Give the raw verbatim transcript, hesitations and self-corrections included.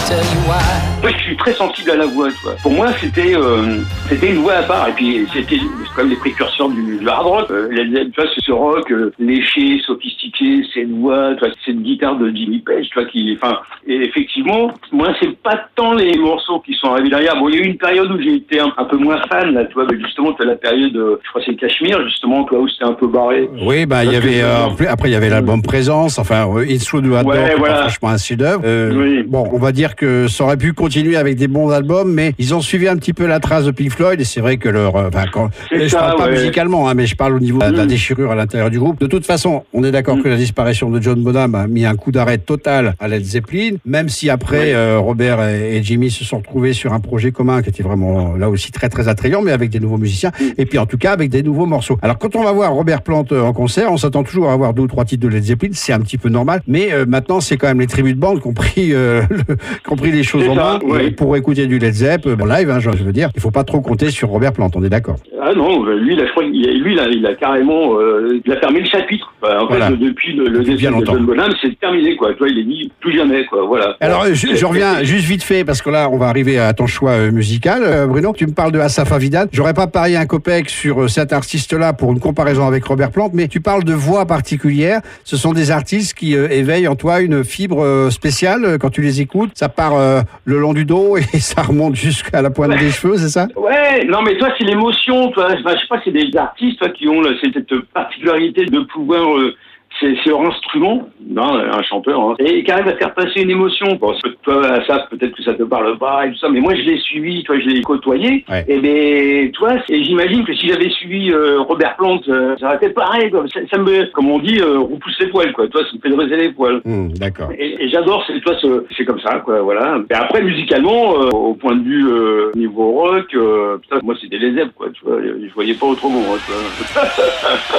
Moi, je suis très sensible à la voix, tu vois. Pour moi, c'était euh, c'était une voix à part. Et puis, c'était comme les précurseurs du, du hard rock. Euh, tu vois, ce rock euh, léché, sophistiqué, cette voix, tu vois, cette guitare de Jimmy Page, tu vois, qui, enfin, et effectivement, moi, c'est pas tant les morceaux qui sont arrivés derrière. Bon, il y a eu une période où j'ai été un, un peu moins fan, là, tu vois, mais justement, tu as la période, euh, je crois, que c'est Cachemire, justement, toi, où c'était un peu barré. Oui, bah, il y avait, euh, après, il y avait l'album Présence, enfin, euh, It's True du Hard Rock, ouais, voilà. franchement, un chef-d'œuvre. Euh, oui. Bon, on va dire que ça aurait pu continuer avec des bons albums, mais ils ont suivi un petit peu la trace de Pink Floyd, et c'est vrai que leur, enfin, quand, je ça, parle pas ouais. musicalement, hein, mais je parle au niveau mm. de la déchirure à l'intérieur du groupe. De toute façon, on est d'accord mm. que la disparition de John Bonham a mis un coup d'arrêt total à Led Zeppelin, même si après, ouais. euh, Robert et, et Jimmy se sont retrouvés sur un projet commun qui était vraiment, là aussi, très, très attrayant, mais avec des nouveaux musiciens, mm. et puis en tout cas, avec des nouveaux morceaux. Alors, quand on va voir Robert Plant en concert, on s'attend toujours à avoir deux ou trois titres de Led Zeppelin, c'est un petit peu normal, mais euh, maintenant, c'est quand même les tribus de bande qui ont pris, euh, le, qui ont pris les choses en main. Ouais. Pour écouter du Led Zepp en live, hein, je veux dire, il faut pas trop compter sur Robert Plant, on est d'accord. Ah non, lui, là, je crois qu'il lui, il a, il a carrément, euh, il a fermé le chapitre. Enfin, en voilà. fait, depuis le, le décès de John Bonham, c'est terminé, quoi. Toi, il est dit plus jamais, quoi. Voilà. Alors, bon, je, je reviens juste vite fait parce que là, on va arriver à ton choix euh, musical, euh, Bruno. Tu me parles de Asaf Avidan. J'aurais pas parié un copec sur euh, cet artiste-là pour une comparaison avec Robert Plant, mais tu parles de voix particulières. Ce sont des artistes qui euh, éveillent en toi une fibre euh, spéciale euh, quand tu les écoutes. Ça part euh, le long du dos et ça remonte jusqu'à la pointe ouais. des cheveux, c'est ça? Ouais, non, mais toi, c'est l'émotion, toi. Enfin, je sais pas, c'est des artistes, toi, qui ont là, cette particularité de pouvoir, euh, c'est, c'est leur instrument, non, un chanteur, hein, et qui arrive à faire passer une émotion. Bon, toi, ça, peut-être que ça te parle pas et tout ça, mais moi, je l'ai suivi, toi, je l'ai côtoyé, ouais. et ben, toi, et j'imagine que si j'avais suivi euh, Robert Plant, euh, ça aurait été pareil, quoi. Ça, ça me, comme on dit, euh, repousse les poils, quoi. Toi, ça me fait dresser les poils. Mmh, d'accord. Et, et j'adore, c'est, toi, ce, c'est comme ça, quoi, voilà. Et après, musicalement, euh, au point de vue euh, niveau rock, euh, putain, moi, c'était les Zepp, quoi, tu vois. Je voyais pas autrement, hein, tu vois.